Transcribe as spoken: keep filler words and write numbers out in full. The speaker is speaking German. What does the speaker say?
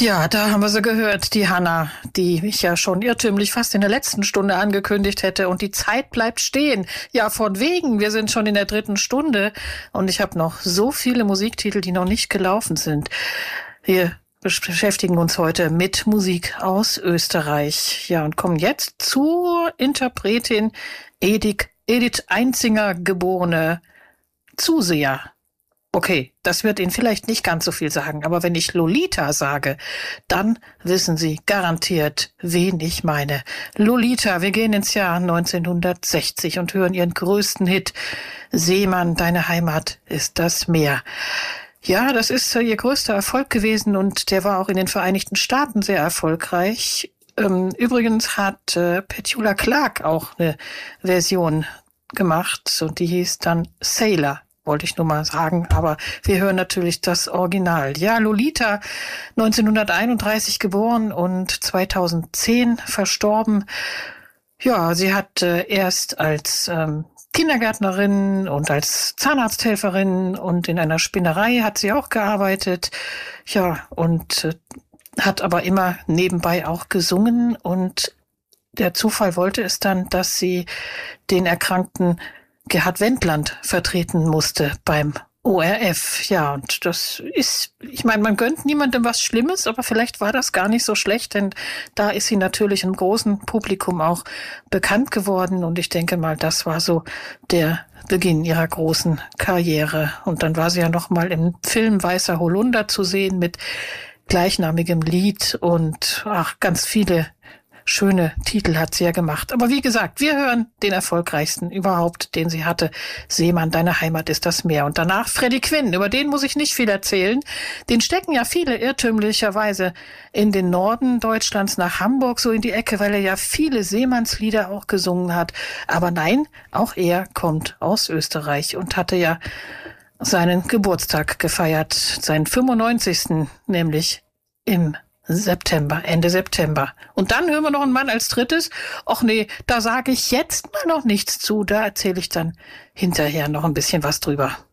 Ja, da haben wir sie gehört, die Hanna, die mich ja schon irrtümlich fast in der letzten Stunde angekündigt hätte. Und die Zeit bleibt stehen. Ja, von wegen, wir sind schon in der dritten Stunde. Und ich habe noch so viele Musiktitel, die noch nicht gelaufen sind. Wir beschäftigen uns heute mit Musik aus Österreich. Ja, und kommen jetzt zur Interpretin Edith, Edith Einzinger, geborene Zuseher. Okay, das wird Ihnen vielleicht nicht ganz so viel sagen, aber wenn ich Lolita sage, dann wissen Sie garantiert, wen ich meine. Lolita, wir gehen ins Jahr neunzehnhundertsechzig und hören ihren größten Hit, Seemann, deine Heimat ist das Meer. Ja, das ist ihr größter Erfolg gewesen und der war auch in den Vereinigten Staaten sehr erfolgreich. Übrigens hat Petula Clark auch eine Version gemacht und die hieß dann Sailor. Wollte ich nur mal sagen, aber wir hören natürlich das Original. Ja, Lolita, neunzehnhunderteinunddreißig geboren und zweitausendzehn verstorben. Ja, sie hat äh, erst als ähm, Kindergärtnerin und als Zahnarzthelferin und in einer Spinnerei hat sie auch gearbeitet. Ja, und äh, hat aber immer nebenbei auch gesungen und der Zufall wollte es dann, dass sie den erkrankten Gerhard Wendland vertreten musste beim O R F. Ja, und das ist, ich meine, man gönnt niemandem was Schlimmes, aber vielleicht war das gar nicht so schlecht, denn da ist sie natürlich im großen Publikum auch bekannt geworden und ich denke mal, das war so der Beginn ihrer großen Karriere. Und dann war sie ja noch mal im Film Weißer Holunder zu sehen mit gleichnamigem Lied und ach, ganz viele schöne Titel hat sie ja gemacht. Aber wie gesagt, wir hören den erfolgreichsten überhaupt, den sie hatte. Seemann, deine Heimat ist das Meer. Und danach Freddie Quinn. Über den muss ich nicht viel erzählen. Den stecken ja viele irrtümlicherweise in den Norden Deutschlands nach Hamburg, so in die Ecke, weil er ja viele Seemannslieder auch gesungen hat. Aber nein, auch er kommt aus Österreich und hatte ja seinen Geburtstag gefeiert. Seinen fünfundneunzigsten nämlich im September, Ende September. Und dann hören wir noch einen Mann als drittes. Och nee, da sage ich jetzt mal noch nichts zu. Da erzähle ich dann hinterher noch ein bisschen was drüber.